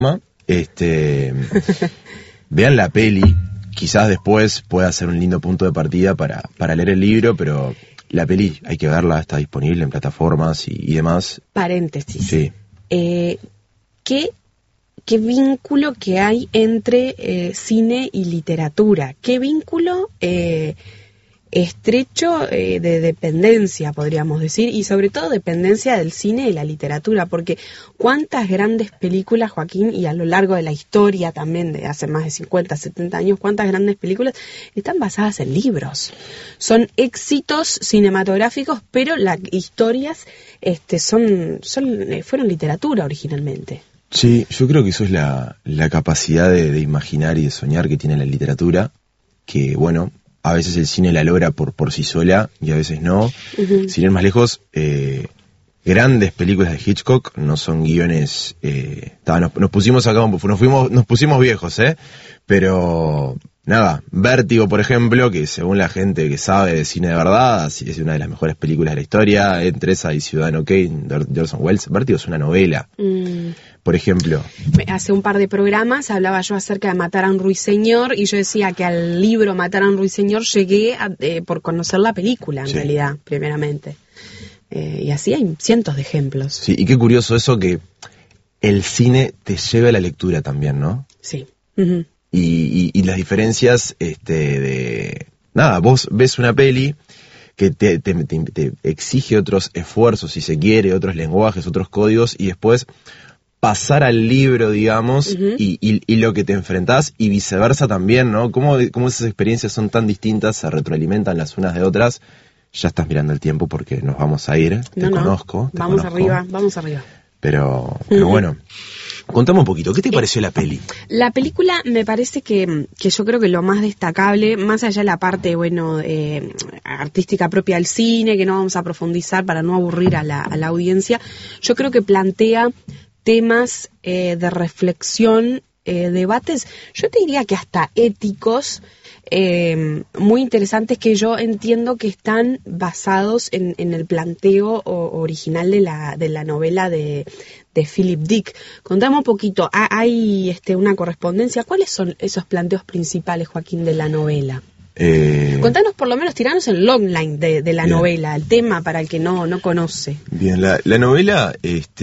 Vean la peli, quizás después pueda ser un lindo punto de partida para leer el libro, pero la peli hay que verla, está disponible en plataformas y demás. Paréntesis. Sí. ¿Qué vínculo que hay entre cine y literatura? ¿Qué vínculo estrecho de dependencia, podríamos decir? Y sobre todo dependencia del cine y la literatura, porque cuántas grandes películas, Joaquín, y a lo largo de la historia también de hace más de 50, 70 años, cuántas grandes películas están basadas en libros. Éxitos cinematográficos, pero las historias fueron literatura originalmente. Sí, yo creo que eso es la capacidad de imaginar y de soñar que tiene la literatura, que bueno, a veces el cine la logra por sí sola y a veces no. Uh-huh. Sin ir más lejos, grandes películas de Hitchcock no son guiones. Nos pusimos acá, nos pusimos viejos, pero nada, Vértigo, por ejemplo, que según la gente que sabe de cine de verdad, es una de las mejores películas de la historia, entre esa y Ciudadano Kane de Orson Welles. Vértigo es una novela. Por ejemplo. Hace un par de programas hablaba yo acerca de Matar a un ruiseñor y yo decía que al libro Matar a un ruiseñor llegué por conocer la película, en realidad, primeramente. Y así hay cientos de ejemplos. Sí, y qué curioso eso que el cine te lleva a la lectura también, ¿no? Sí. Uh-huh. Y las diferencias nada, vos ves una peli que te exige otros esfuerzos, si se quiere, otros lenguajes, otros códigos, y después pasar al libro, digamos, uh-huh. y lo que te enfrentás, y viceversa también, ¿no? ¿Cómo esas experiencias son tan distintas, se retroalimentan las unas de otras? Ya estás mirando el tiempo porque nos vamos a ir, te conozco. Vamos arriba. Pero bueno, contame un poquito, ¿qué te pareció la peli? La película me parece que yo creo que lo más destacable, más allá de la parte, artística propia del cine, que no vamos a profundizar para no aburrir a la audiencia, yo creo que plantea temas de reflexión, debates, yo te diría que hasta éticos, muy interesantes, que yo entiendo que están basados en el planteo original de la novela de Philip Dick. Contame un poquito, hay una correspondencia. ¿Cuáles son esos planteos principales, Joaquín, de la novela? Contanos, por lo menos, tiranos el logline de la novela, el tema para el que no conoce. Bien, la novela,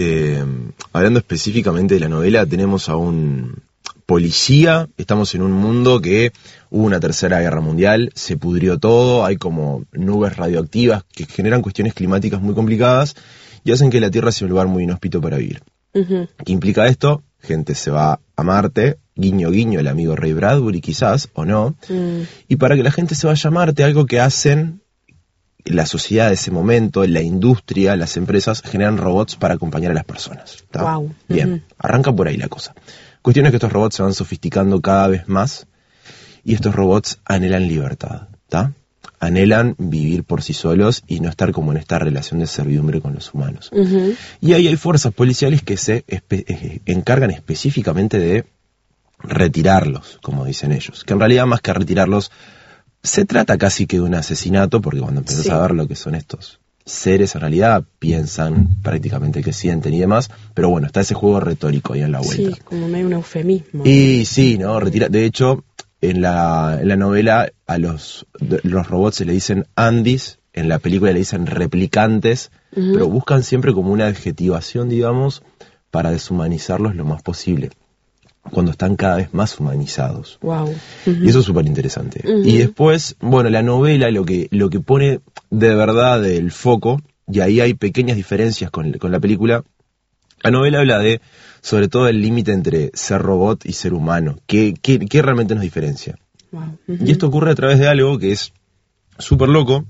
hablando específicamente de la novela, tenemos a un policía, estamos en un mundo que hubo una tercera guerra mundial, se pudrió todo, hay como nubes radioactivas que generan cuestiones climáticas muy complicadas y hacen que la Tierra sea un lugar muy inhóspito para vivir. Uh-huh. ¿Qué implica esto? Gente se va a Marte, guiño guiño, el amigo Ray Bradbury quizás, o no, y para que la gente se vaya a Marte, algo que hacen la sociedad de ese momento, la industria, las empresas, generan robots para acompañar a las personas. Wow. Bien, arranca por ahí la cosa. Cuestión es que estos robots se van sofisticando cada vez más y estos robots anhelan libertad, ¿está? Anhelan vivir por sí solos y no estar como en esta relación de servidumbre con los humanos. Uh-huh. Y ahí hay fuerzas policiales que se encargan específicamente de retirarlos, como dicen ellos. Que en realidad, más que retirarlos, se trata casi que de un asesinato, porque cuando empezás a ver lo que son estos seres, en realidad piensan prácticamente que sienten y demás, pero bueno, está ese juego retórico ahí en la vuelta. Sí, como medio un eufemismo. Y sí, ¿no? De hecho, en la novela a los robots se le dicen Andis, en la película le dicen replicantes, uh-huh. pero buscan siempre como una adjetivación, digamos, para deshumanizarlos lo más posible, cuando están cada vez más humanizados. Wow. Uh-huh. Y eso es súper interesante. Uh-huh. Y después, bueno, la novela lo que pone de verdad el foco, y ahí hay pequeñas diferencias con la película. La novela habla sobre todo, el límite entre ser robot y ser humano. ¿Qué realmente nos diferencia? Wow. Uh-huh. Y esto ocurre a través de algo que es súper loco.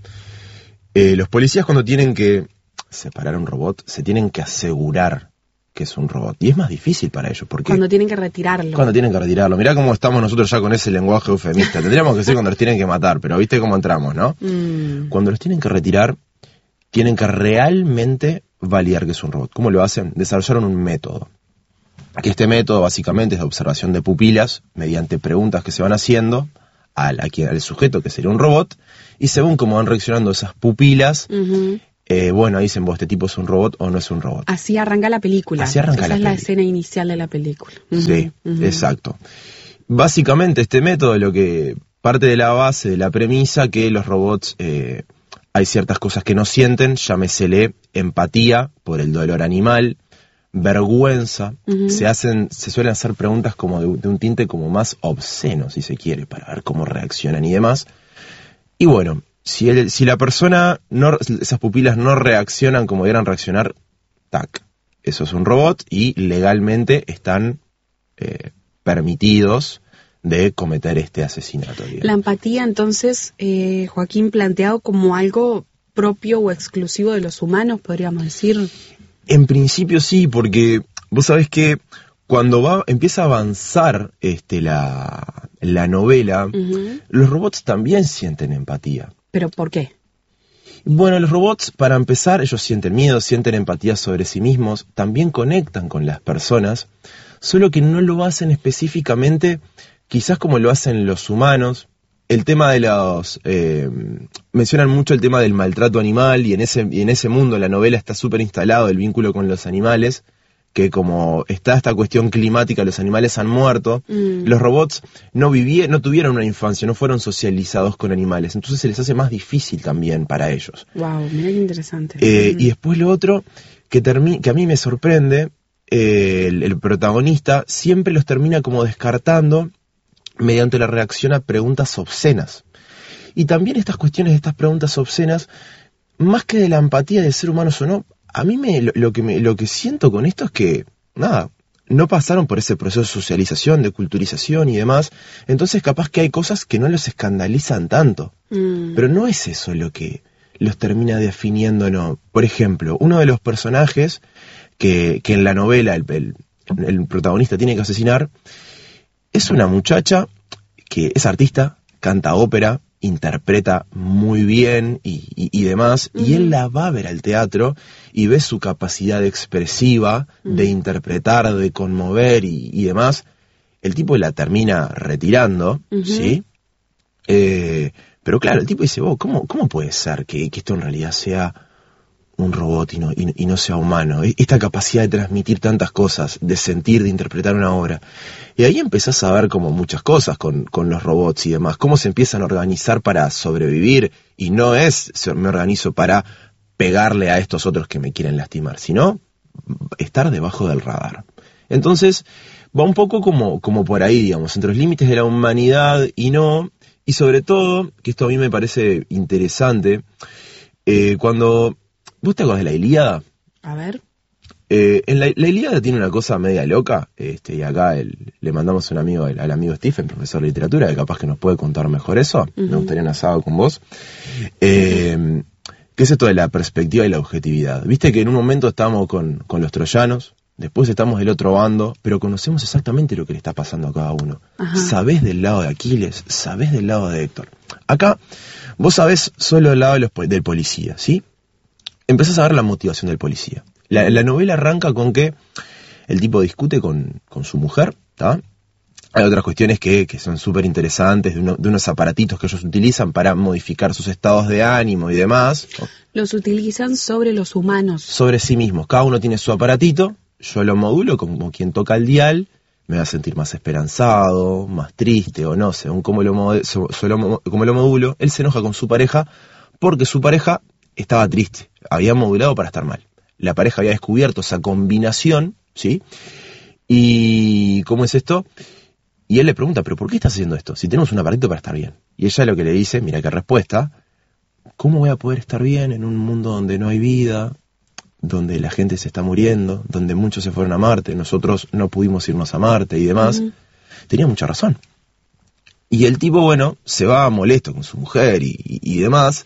Los policías, cuando tienen que separar a un robot, se tienen que asegurar que es un robot. Y es más difícil para ellos, porque cuando tienen que retirarlo. Mirá cómo estamos nosotros ya con ese lenguaje eufemista. Tendríamos que ser cuando los tienen que matar, pero viste cómo entramos, ¿no? Cuando los tienen que retirar, tienen que realmente validar que es un robot. ¿Cómo lo hacen? Desarrollaron un método. Que este método básicamente es de observación de pupilas, mediante preguntas que se van haciendo al sujeto, que sería un robot, y según cómo van reaccionando esas pupilas, uh-huh. bueno, ahí dicen, vos, este tipo es un robot o no es un robot. Así arranca la película. Así arranca Esa la es la peli. escena inicial de la película. Sí, exacto. Básicamente este método lo que parte de la base, de la premisa que los robots hay ciertas cosas que no sienten, llámesele empatía por el dolor animal, vergüenza, se suelen hacer preguntas como de un tinte como más obsceno, si se quiere, para ver cómo reaccionan y demás. Y bueno, si la persona, esas pupilas no reaccionan como debieran reaccionar, tac, eso es un robot y legalmente están permitidos de cometer este asesinato. Digamos. La empatía, entonces, Joaquín, planteado como algo propio o exclusivo de los humanos, podríamos decir. En principio sí, porque vos sabés que cuando empieza a avanzar la novela, los robots también sienten empatía. ¿Pero por qué? Bueno, los robots, para empezar, ellos sienten miedo, sienten empatía sobre sí mismos, también conectan con las personas, solo que no lo hacen específicamente, quizás como lo hacen los humanos. El tema de mencionan mucho el tema del maltrato animal y en ese mundo en la novela está súper instalado el vínculo con los animales, que como está esta cuestión climática, los animales han muerto, los robots no tuvieron una infancia, no fueron socializados con animales, entonces se les hace más difícil también para ellos. Wow, mira qué interesante. Y después lo otro que a mí me sorprende, el protagonista siempre los termina como descartando mediante la reacción a preguntas obscenas. Y también estas cuestiones de estas preguntas obscenas, más que de la empatía de ser humanos o no, a mí lo que siento con esto es que, nada, no pasaron por ese proceso de socialización, de culturización y demás, entonces capaz que hay cosas que no los escandalizan tanto. Pero no es eso lo que los termina definiendo, no. Por ejemplo, uno de los personajes que en la novela el protagonista tiene que asesinar, es una muchacha que es artista, canta ópera, interpreta muy bien y demás, y él la va a ver al teatro y ve su capacidad expresiva de interpretar, de conmover y demás. El tipo la termina retirando, ¿sí? Pero claro, el tipo dice, ¿cómo puede ser que esto en realidad sea un robot y no sea humano? Esta capacidad de transmitir tantas cosas, de sentir, de interpretar una obra. Y ahí empezás a ver como muchas cosas con los robots y demás, cómo se empiezan a organizar para sobrevivir, y no es me organizo para pegarle a estos otros que me quieren lastimar, sino estar debajo del radar. Entonces, va un poco como por ahí, digamos, entre los límites de la humanidad y no, y sobre todo, que esto a mí me parece interesante, cuando... ¿Vos te acordás de la Ilíada? A ver. En la Ilíada tiene una cosa media loca, y acá le mandamos un amigo al amigo Stephen, profesor de literatura, que capaz que nos puede contar mejor eso. Me gustaría un asado con vos. ¿Qué es esto de la perspectiva y la objetividad? Viste que en un momento estamos con los troyanos, después estamos del otro bando, pero conocemos exactamente lo que le está pasando a cada uno. Sabés del lado de Aquiles, sabés del lado de Héctor. Acá vos sabés solo del lado del policía, ¿sí? Empezás a ver la motivación del policía. La novela arranca con que el tipo discute con su mujer, ¿tá? Hay otras cuestiones que son súper interesantes, de unos aparatitos que ellos utilizan para modificar sus estados de ánimo y demás. Los utilizan sobre los humanos. Sobre sí mismos. Cada uno tiene su aparatito, yo lo modulo como quien toca el dial, me va a sentir más esperanzado, más triste o no, según cómo lo modulo. Él se enoja con su pareja porque su pareja estaba triste, había modulado para estar mal. La pareja había descubierto esa combinación, ¿sí? ¿Y cómo es esto? Y él le pregunta, ¿pero por qué estás haciendo esto? Si tenemos un aparatito para estar bien. Y ella lo que le dice, mira qué respuesta, ¿cómo voy a poder estar bien en un mundo donde no hay vida, donde la gente se está muriendo, donde muchos se fueron a Marte, nosotros no pudimos irnos a Marte y demás? Tenía mucha razón. Y el tipo, bueno, se va molesto con su mujer y demás.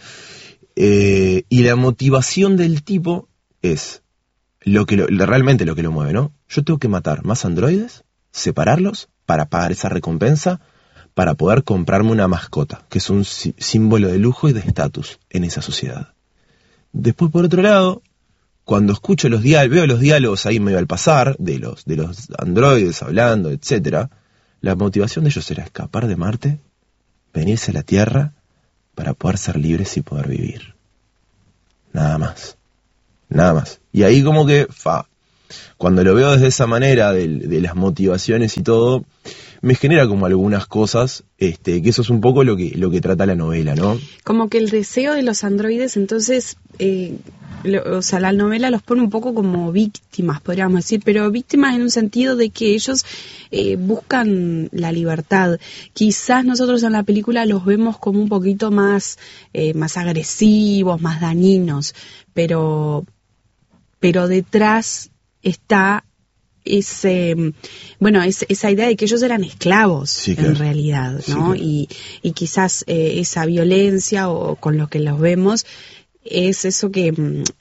Y la motivación del tipo es realmente lo que lo mueve, ¿no? Yo tengo que matar más androides, separarlos para pagar esa recompensa, para poder comprarme una mascota, que es un símbolo de lujo y de estatus en esa sociedad. Después, por otro lado, cuando escucho veo los diálogos ahí medio al pasar, de los androides hablando, etcétera, la motivación de ellos era escapar de Marte, venirse a la Tierra, para poder ser libres y poder vivir. nada más. Nada más. Y ahí como que, cuando lo veo desde esa manera, de las motivaciones y todo, me genera como algunas cosas, que eso es un poco lo que trata la novela, ¿no? Como que el deseo de los androides, entonces, o sea, la novela los pone un poco como víctimas, podríamos decir, pero víctimas en un sentido de que ellos buscan la libertad. Quizás nosotros en la película los vemos como un poquito más agresivos, más dañinos, pero detrás está esa idea de que ellos eran esclavos, sí, claro, en realidad, ¿no? Sí, claro. Y quizás esa violencia o con lo que los vemos es eso que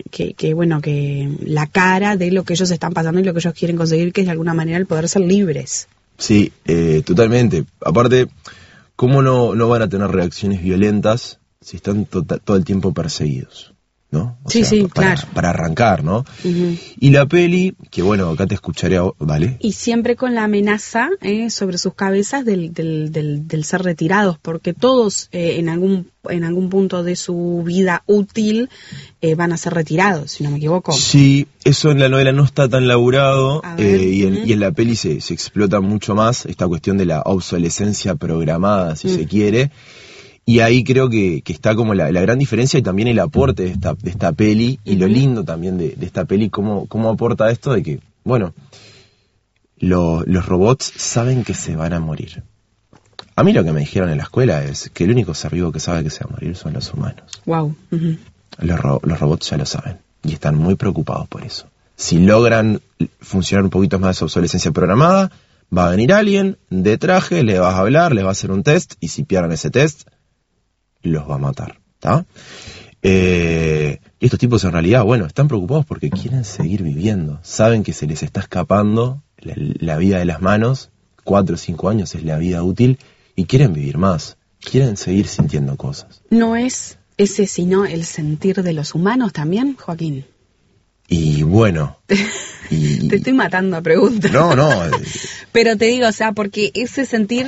la cara de lo que ellos están pasando y lo que ellos quieren conseguir, que es de alguna manera el poder ser libres. Sí, totalmente. Aparte, ¿cómo no van a tener reacciones violentas si están todo el tiempo perseguidos? ¿No? Claro. Para arrancar, ¿no? Uh-huh. Y la peli, que bueno, acá te escucharé, ¿vale? Y siempre con la amenaza sobre sus cabezas del ser retirados, porque todos en algún punto de su vida útil van a ser retirados, si no me equivoco. Sí, eso en la novela no está tan laburado, y uh-huh, en la peli se explota mucho más esta cuestión de la obsolescencia programada, si se quiere. Y ahí creo que está como la gran diferencia y también el aporte de esta peli, y lo lindo también de esta peli, cómo aporta esto de que, bueno, los robots saben que se van a morir. A mí lo que me dijeron en la escuela es que el único ser vivo que sabe que se va a morir son los humanos. Wow. Uh-huh. Los robots ya lo saben y están muy preocupados por eso. Si logran funcionar un poquito más de obsolescencia programada, va a venir alguien de traje, le vas a hablar, le va a hacer un test, y si pierden ese test, los va a matar, ¿está? Y estos tipos en realidad, bueno, están preocupados porque quieren seguir viviendo. Saben que se les está escapando la vida de las manos. 4 o 5 años es la vida útil y quieren vivir más. Quieren seguir sintiendo cosas. ¿No es ese sino el sentir de los humanos también, Joaquín? Y bueno... Te estoy matando a preguntas. No. Pero te digo, o sea, porque ese sentir,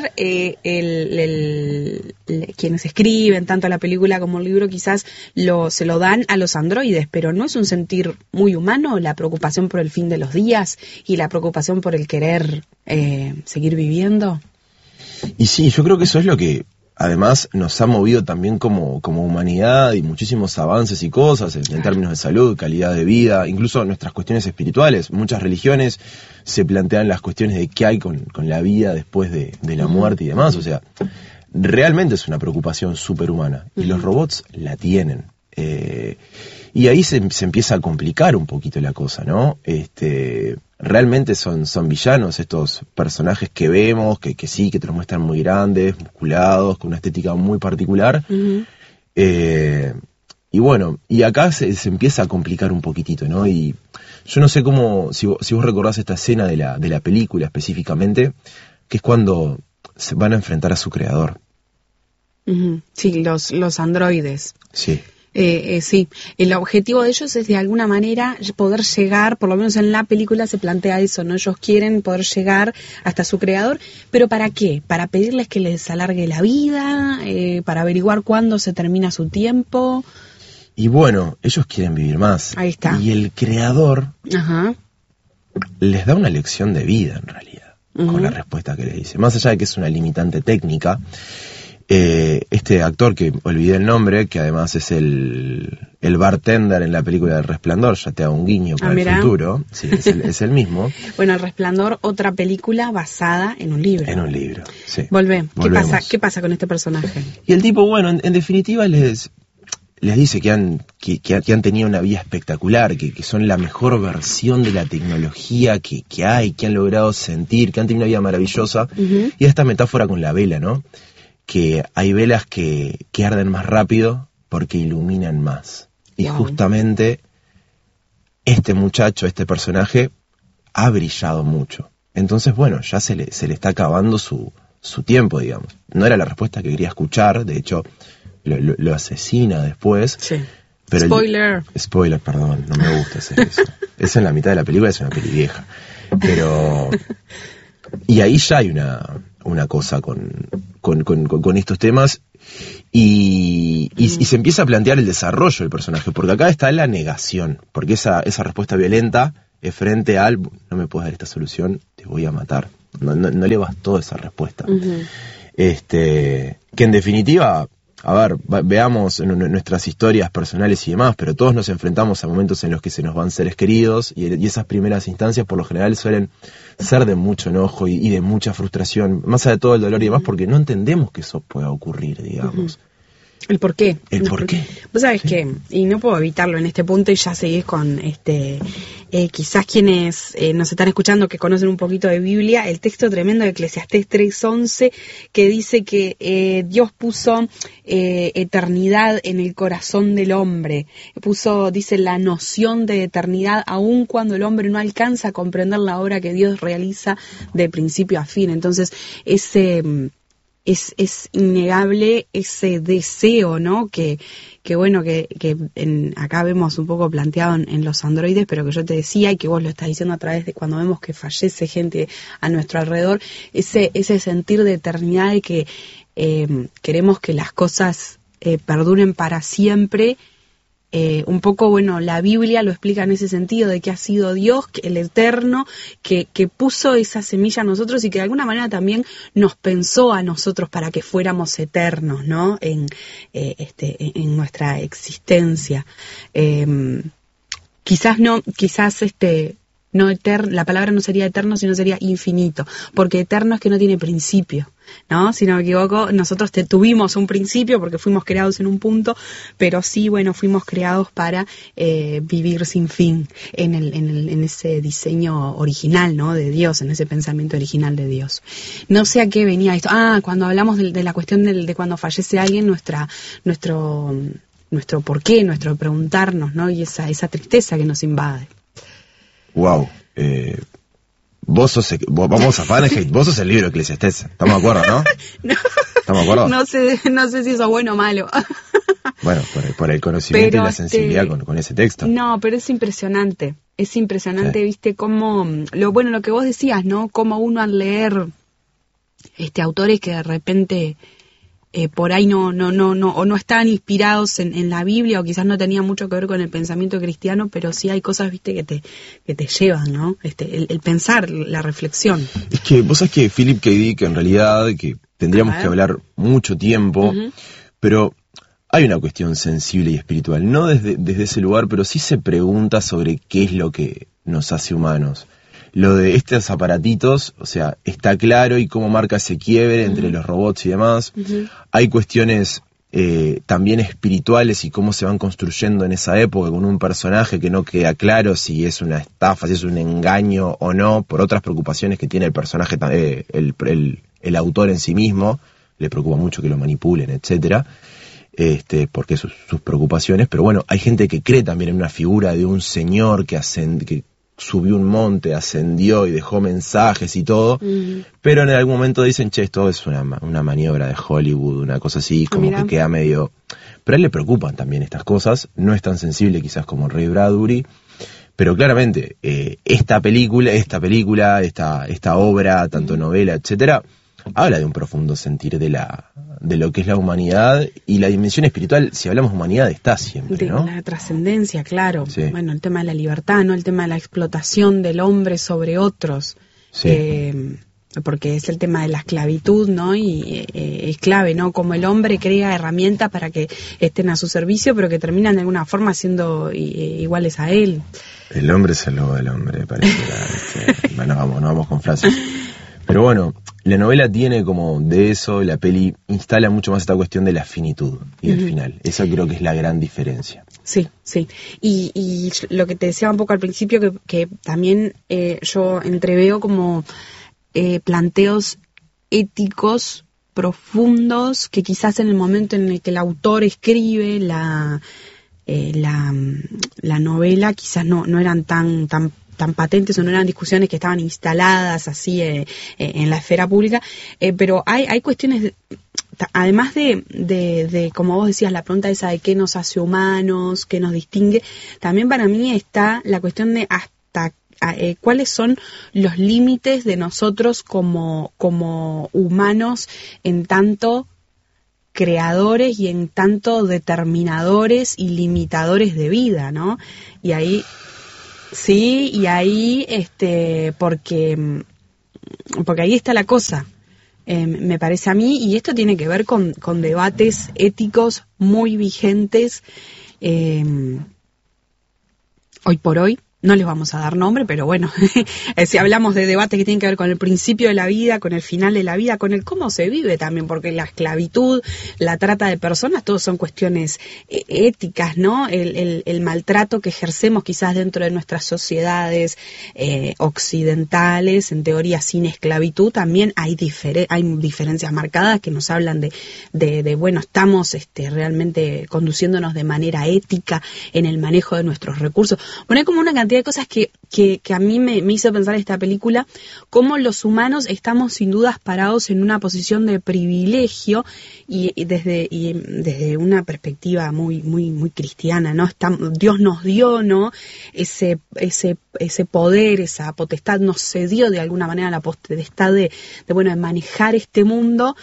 quienes escriben tanto la película como el libro quizás se lo dan a los androides, pero ¿no es un sentir muy humano la preocupación por el fin de los días y la preocupación por el querer seguir viviendo? Y sí, yo creo que eso es lo que además nos ha movido también como humanidad, y muchísimos avances y cosas en términos de salud, calidad de vida, incluso nuestras cuestiones espirituales. Muchas religiones se plantean las cuestiones de qué hay con la vida después de la muerte y demás. O sea, realmente es una preocupación superhumana, y los robots la tienen. Y ahí se empieza a complicar un poquito la cosa, ¿no? Realmente son villanos estos personajes que vemos, que sí, que te los muestran muy grandes, musculados, con una estética muy particular. Uh-huh. Y bueno, y acá se empieza a complicar un poquitito, ¿no? Y yo no sé cómo, si vos recordás esta escena de la película específicamente, que es cuando se van a enfrentar a su creador. Uh-huh. Sí, los androides. Sí. Sí, el objetivo de ellos es de alguna manera poder llegar, por lo menos en la película se plantea eso, ¿no? Ellos quieren poder llegar hasta su creador, pero ¿para qué? Para pedirles que les alargue la vida, para averiguar cuándo se termina su tiempo. Y bueno, ellos quieren vivir más. Ahí está. Y el creador Ajá. les da una lección de vida, en realidad, con la respuesta que les dice. Más allá de que es una limitante técnica, este actor, que olvidé el nombre, que además es el bartender en la película del Resplandor, ya te hago un guiño para el futuro. Sí, es el mismo. Bueno, El Resplandor, otra película basada en un libro. En un libro, sí. Volvemos. ¿Qué pasa con este personaje? Y el tipo, bueno, en definitiva les dice que han tenido una vida espectacular, que son la mejor versión de la tecnología que hay, que han logrado sentir, que han tenido una vida maravillosa. Uh-huh. Y esta metáfora con la vela, ¿no? Que hay velas que arden más rápido porque iluminan más. Y justamente este muchacho, este personaje, ha brillado mucho. Entonces, bueno, ya se le está acabando su tiempo, digamos. No era la respuesta que quería escuchar, de hecho, lo asesina después. Sí. Pero Spoiler, perdón, no me gusta hacer eso. Eso en la mitad de la película es una peli vieja. Pero... Y ahí ya hay una cosa con con estos temas y se empieza a plantear el desarrollo del personaje, porque acá está la negación, porque esa respuesta violenta es frente al no me puedes dar esta solución, te voy a matar. No le bastó esa respuesta. Que en definitiva, a ver, veamos nuestras historias personales y demás, pero todos nos enfrentamos a momentos en los que se nos van seres queridos y esas primeras instancias por lo general suelen ser de mucho enojo y de mucha frustración, más allá de todo el dolor y demás, porque no entendemos que eso pueda ocurrir, digamos. El por qué. El por qué. Vos sabés que, y no puedo evitarlo en este punto, y ya seguís con quizás quienes nos están escuchando que conocen un poquito de Biblia, el texto tremendo de Eclesiastés 3:11, que dice que Dios puso eternidad en el corazón del hombre. Dice, la noción de eternidad, aun cuando el hombre no alcanza a comprender la obra que Dios realiza de principio a fin. Entonces, es innegable ese deseo, ¿no? Que acá vemos un poco planteado en los androides, pero que yo te decía y que vos lo estás diciendo a través de cuando vemos que fallece gente a nuestro alrededor, ese sentir de eternidad de que queremos que las cosas perduren para siempre. Un poco, la Biblia lo explica en ese sentido, de que ha sido Dios, el Eterno, que puso esa semilla a nosotros y que de alguna manera también nos pensó a nosotros para que fuéramos eternos, ¿no? En nuestra existencia. Quizás no eterno, la palabra no sería eterno, sino sería infinito, porque eterno es que no tiene principio, ¿no? Si no me equivoco, nosotros tuvimos un principio porque fuimos creados en un punto, pero sí, fuimos creados para vivir sin fin en ese diseño original, ¿no? De Dios, en ese pensamiento original de Dios. No sé a qué venía esto. Cuando hablamos de la cuestión de cuando fallece alguien, nuestro porqué, nuestro preguntarnos, ¿no? Y esa tristeza que nos invade. Wow, vamos a Fahrenheit, vos sos el libro de Eclesiastés, ¿estamos de acuerdo, no? No. ¿Estamos de acuerdo? No sé si eso es bueno o malo. Bueno, por el conocimiento pero y la sensibilidad con ese texto. No, pero es impresionante, sí. Viste, cómo, lo que vos decías, ¿no? Cómo uno al leer autores que de repente por ahí o no estaban inspirados en la Biblia, o quizás no tenían mucho que ver con el pensamiento cristiano, pero sí hay cosas, viste, que te llevan, ¿no? El pensar, la reflexión. Es que vos sabés que Philip K. Dick, en realidad, que tendríamos que hablar mucho tiempo, pero hay una cuestión sensible y espiritual, no desde ese lugar, pero sí se pregunta sobre qué es lo que nos hace humanos. Lo de estos aparatitos, o sea, está claro, y cómo marca ese quiebre entre los robots y demás. Hay cuestiones también espirituales y cómo se van construyendo en esa época con un personaje que no queda claro si es una estafa, si es un engaño o no, por otras preocupaciones que tiene el personaje, el autor en sí mismo. Le preocupa mucho que lo manipulen, etcétera. Porque sus preocupaciones, pero hay gente que cree también en una figura de un señor que subió un monte, ascendió y dejó mensajes y todo, pero en algún momento dicen, esto es una maniobra de Hollywood, una cosa así, como que queda medio... Pero a él le preocupan también estas cosas, no es tan sensible quizás como Ray Bradbury, pero claramente esta película, esta obra, tanto novela, etcétera, habla de un profundo sentir de lo que es la humanidad, y la dimensión espiritual, si hablamos de humanidad, está siempre, ¿no? La trascendencia, claro. Sí. El tema de la libertad, ¿no? El tema de la explotación del hombre sobre otros. Sí. Porque es el tema de la esclavitud, ¿no? Y es clave, ¿no? Como el hombre crea herramientas para que estén a su servicio, pero que terminan de alguna forma siendo iguales a él. El hombre es el lobo del hombre, parece. No vamos con frases. Pero la novela tiene como de eso, la peli instala mucho más esta cuestión de la finitud y del final. Esa creo que es la gran diferencia. Sí. Y lo que te decía un poco al principio, que también yo entreveo como planteos éticos profundos que quizás en el momento en el que el autor escribe la novela quizás no eran tan patentes, o no eran discusiones que estaban instaladas así en la esfera pública, pero hay cuestiones, además de como vos decías, la pregunta esa de qué nos hace humanos, qué nos distingue, también para mí está la cuestión de cuáles son los límites de nosotros como humanos en tanto creadores y en tanto determinadores y limitadores de vida, ¿no? Y ahí, sí, porque ahí está la cosa. Me parece a mí, y esto tiene que ver con debates éticos muy vigentes hoy por hoy. No les vamos a dar nombre, pero bueno, si hablamos de debates que tienen que ver con el principio de la vida, con el final de la vida, con el cómo se vive también, porque la esclavitud, la trata de personas, todos son cuestiones éticas, ¿no? El maltrato que ejercemos quizás dentro de nuestras sociedades occidentales, en teoría sin esclavitud, también hay diferencias marcadas que nos hablan de bueno, estamos realmente conduciéndonos de manera ética en el manejo de nuestros recursos. Bueno, hay como una cantidad de cosas que a mí me hizo pensar esta película, cómo los humanos estamos sin dudas parados en una posición de privilegio y desde una perspectiva muy cristiana, ¿no? Dios nos dio, ¿no? Ese poder, esa potestad, nos cedió de alguna manera la potestad de manejar este mundo.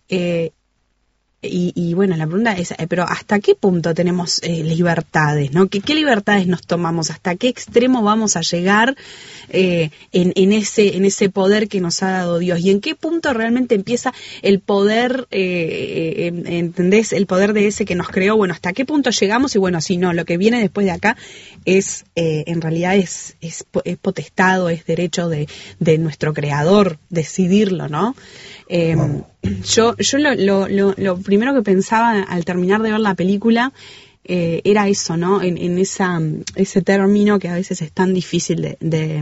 Y bueno, la pregunta es, pero ¿hasta qué punto tenemos libertades, ¿no? ¿Qué libertades nos tomamos? ¿Hasta qué extremo vamos a llegar en ese poder que nos ha dado Dios? ¿Y en qué punto realmente empieza el poder, ¿entendés? El poder de ese que nos creó. Bueno, ¿hasta qué punto llegamos? Y bueno, si no, lo que viene después de acá es, en realidad es potestad, es derecho de nuestro creador decidirlo, ¿no? Yo lo primero que pensaba al terminar de ver la película era eso, ¿no? En ese término que a veces es tan difícil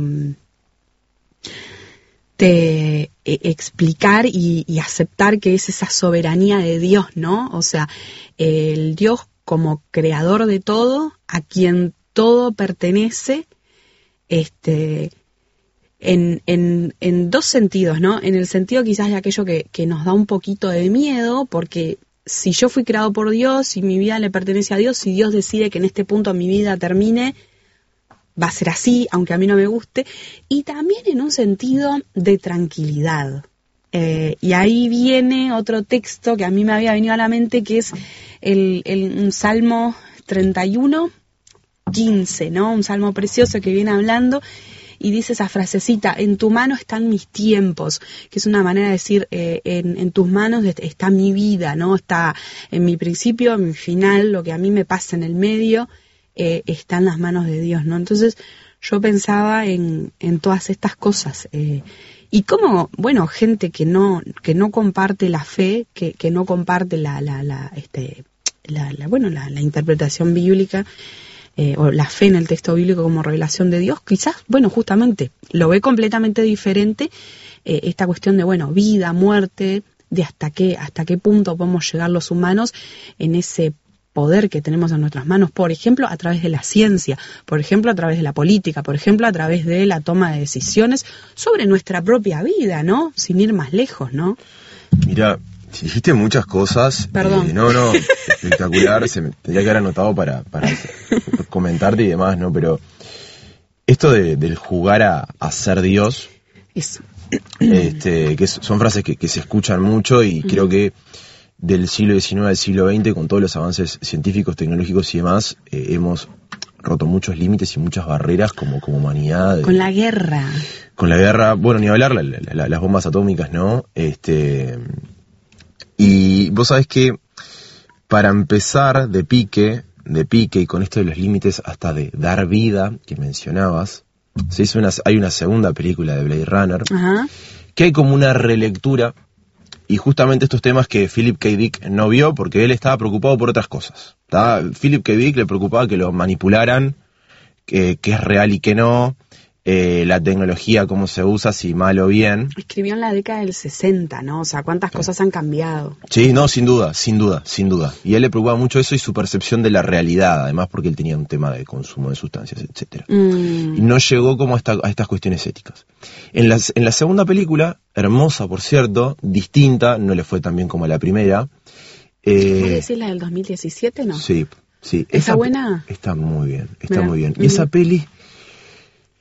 de explicar y aceptar, que es esa soberanía de Dios, ¿no? O sea, el Dios como creador de todo, a quien todo pertenece, en dos sentidos, ¿no? En el sentido quizás de aquello que nos da un poquito de miedo, porque si yo fui creado por Dios, si mi vida le pertenece a Dios, si Dios decide que en este punto mi vida termine, va a ser así, aunque a mí no me guste, y también en un sentido de tranquilidad. Y ahí viene otro texto que a mí me había venido a la mente, que es un Salmo 31, 15, ¿no? Un salmo precioso que viene hablando y dice esa frasecita: en tu mano están mis tiempos, que es una manera de decir, en tus manos está mi vida, ¿no? Está en mi principio, en mi final, lo que a mí me pasa en el medio, está en las manos de Dios, ¿no? Entonces yo pensaba en todas estas cosas, y cómo, bueno, gente que no comparte la fe, que no comparte la interpretación bíblica, o la fe en el texto bíblico como revelación de Dios, quizás, bueno, justamente lo ve completamente diferente, esta cuestión de, bueno, vida, muerte, de hasta qué punto podemos llegar los humanos en ese poder que tenemos en nuestras manos, por ejemplo, a través de la ciencia, por ejemplo, a través de la política, por ejemplo, a través de la toma de decisiones sobre nuestra propia vida, ¿no? Sin ir más lejos, ¿no? Mira, dijiste muchas cosas. Perdón. No, espectacular. Se me tendría que haber anotado para comentarte y demás, ¿no? Pero esto del jugar a ser Dios, eso. Son frases que se escuchan mucho y creo que del siglo XIX al siglo XX, con todos los avances científicos, tecnológicos y demás, hemos roto muchos límites y muchas barreras como humanidad. Con la guerra. Con la guerra, bueno, ni hablar, las bombas atómicas, ¿no? Y vos sabés que para empezar de pique y con esto de los límites hasta de dar vida, que mencionabas, hay una segunda película de Blade Runner, ajá, que hay como una relectura, y justamente estos temas que Philip K. Dick no vio porque él estaba preocupado por otras cosas. Philip K. Dick le preocupaba que lo manipularan, que es real y que no, la tecnología, cómo se usa, si mal o bien. Escribió en la década del 60, ¿no? O sea, cuántas cosas han cambiado. Sí, no, sin duda. Y a él le preocupaba mucho eso y su percepción de la realidad, además porque él tenía un tema de consumo de sustancias, etcétera. Y no llegó como a estas cuestiones éticas. En la segunda película, hermosa por cierto, distinta, no le fue tan bien como a la primera. ¿Vos decís la del 2017, no? Sí. ¿Está buena? Está muy bien, muy bien. Y esa peli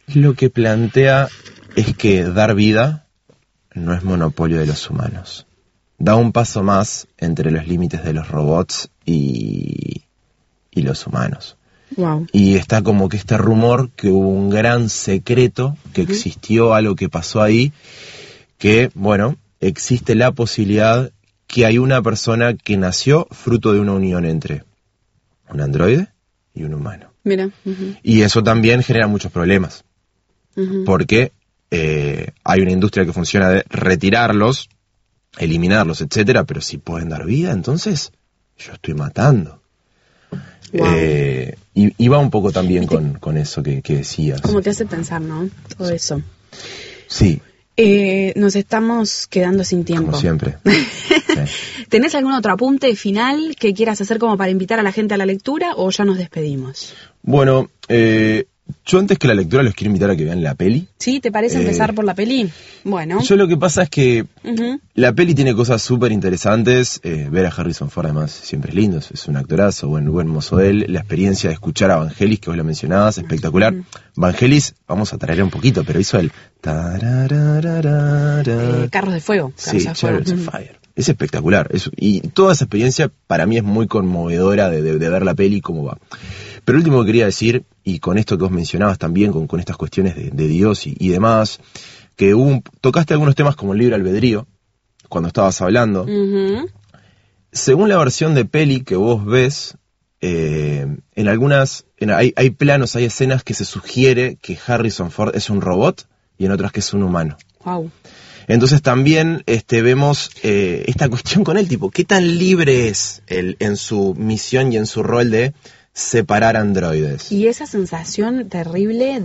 lo que plantea es que dar vida no es monopolio de los humanos. Da un paso más entre los límites de los robots y los humanos. Wow. Y está como que este rumor que hubo un gran secreto, que existió algo que pasó ahí, que, bueno, existe la posibilidad que hay una persona que nació fruto de una unión entre un androide y un humano. Mira. Y eso también genera muchos problemas, porque hay una industria que funciona de retirarlos, eliminarlos, etcétera, pero si pueden dar vida, entonces yo estoy matando. Wow. Y va un poco también con eso que decías. Como te hace pensar, ¿no? Todo eso. Sí. Nos estamos quedando sin tiempo. Como siempre. Sí. ¿Tenés algún otro apunte final que quieras hacer como para invitar a la gente a la lectura o ya nos despedimos? Bueno, yo antes que la lectura los quiero invitar a que vean la peli. ¿Sí? ¿Te parece empezar por la peli? Bueno. Yo lo que pasa es que la peli tiene cosas súper interesantes. Ver a Harrison Ford además siempre es lindo, es un actorazo, buen mozo él. La experiencia de escuchar a Vangelis, que vos la mencionabas, espectacular. Vangelis, vamos a tararear un poquito, pero hizo el... Carros de Fuego. Sí, Chariots of Fire. Es espectacular. Y toda esa experiencia para mí es muy conmovedora de ver la peli y cómo va. Pero lo último que quería decir, y con esto que vos mencionabas también, con estas cuestiones de Dios y demás, que tocaste algunos temas como el libre albedrío, cuando estabas hablando. Según la versión de peli que vos ves, en algunas, hay planos, hay escenas que se sugiere que Harrison Ford es un robot y en otras que es un humano. Wow. Entonces también vemos esta cuestión con él, tipo, ¿qué tan libre es él en su misión y en su rol de separar androides? Y esa sensación terrible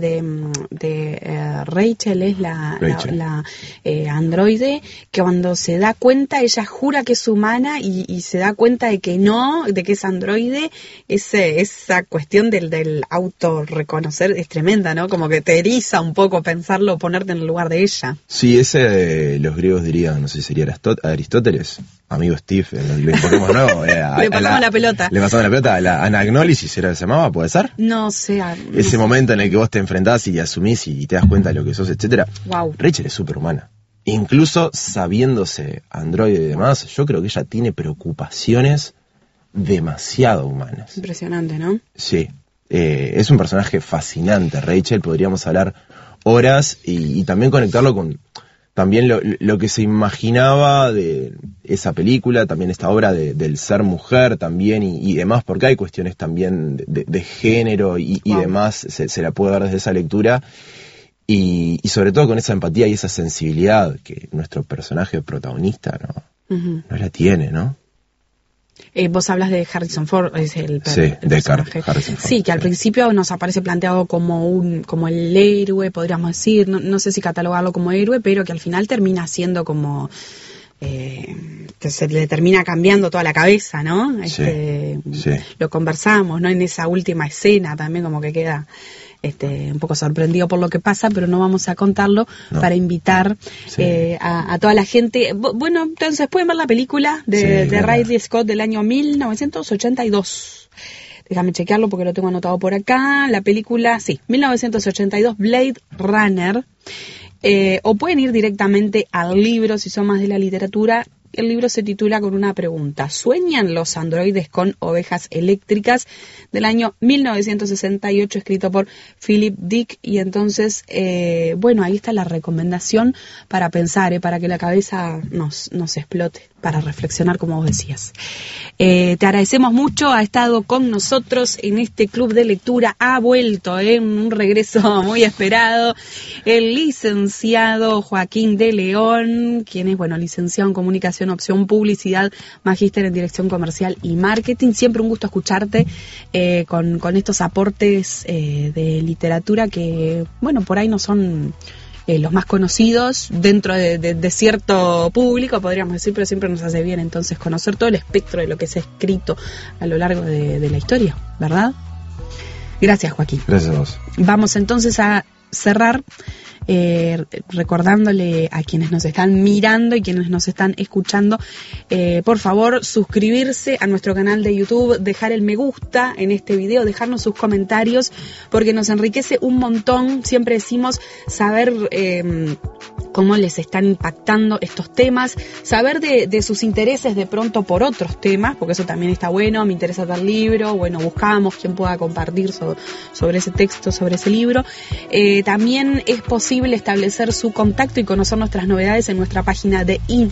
de Rachel es la androide, que cuando se da cuenta, ella jura que es humana y se da cuenta de que no, de que es androide. Esa cuestión del autorreconocer es tremenda, ¿no? Como que te eriza un poco pensarlo, ponerte en el lugar de ella. Sí, los griegos dirían, no sé si sería Aristóteles, amigo Steve, lo invoquemos nuevo. Le pasamos la pelota. Le pasamos la pelota a la anagnólisis, ¿era que se llamaba? ¿Puede ser? No sé. Ese momento en el que vos te enfrentás y asumís y te das cuenta de lo que sos, etcétera. Wow. Rachel es superhumana. Incluso sabiéndose androide y demás, yo creo que ella tiene preocupaciones demasiado humanas. Impresionante, ¿no? Sí. Es un personaje fascinante, Rachel. Podríamos hablar horas y también conectarlo con... También lo que se imaginaba de esa película, también esta obra del ser mujer también y demás, porque hay cuestiones también de género y demás, se la puede ver desde esa lectura, y sobre todo con esa empatía y esa sensibilidad que nuestro personaje protagonista no la tiene, ¿no? Vos hablas de Harrison Ford, es el personaje. Harrison Ford. Sí, que al principio nos aparece planteado como el héroe, podríamos decir, no sé si catalogarlo como héroe, pero que al final termina siendo como... que se le termina cambiando toda la cabeza, ¿no? Sí. Lo conversamos, ¿no? En esa última escena también como que queda... un poco sorprendido por lo que pasa, pero no vamos a contarlo para invitar a toda la gente. Bueno, entonces pueden ver la película de Ridley Scott del año 1982. Déjame chequearlo porque lo tengo anotado por acá. La película, 1982, Blade Runner. O pueden ir directamente al libro si son más de la literatura. El libro se titula con una pregunta: ¿sueñan los androides con ovejas eléctricas? Del año 1968, escrito por Philip Dick. Y entonces, ahí está la recomendación para pensar, para que la cabeza nos explote, para reflexionar, como vos decías. Te agradecemos mucho, ha estado con nosotros en este club de lectura, ha vuelto en un regreso muy esperado, el licenciado Joaquín de León, quien es, licenciado en Comunicación, Opción Publicidad, magíster en Dirección Comercial y Marketing. Siempre un gusto escucharte con estos aportes de literatura que, por ahí no son... los más conocidos dentro de cierto público, podríamos decir, pero siempre nos hace bien entonces conocer todo el espectro de lo que se ha escrito a lo largo de la historia, ¿verdad? Gracias, Joaquín. Gracias a vos. Vamos entonces a cerrar recordándole a quienes nos están mirando y quienes nos están escuchando, por favor, suscribirse a nuestro canal de YouTube, dejar el me gusta en este video, dejarnos sus comentarios, porque nos enriquece un montón. Siempre decimos saber cómo les están impactando estos temas, saber de sus intereses de pronto por otros temas, porque eso también está bueno. Me interesa tal libro, bueno, buscamos quien pueda compartir sobre ese texto, sobre ese libro. También es posible establecer su contacto y conocer nuestras novedades en nuestra página de Instagram.